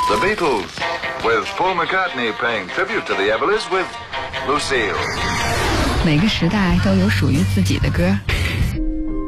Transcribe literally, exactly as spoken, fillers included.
The Beatles, with Paul McCartney paying tribute to the Everlys with Lucille. 每个时代都有属于自己的歌。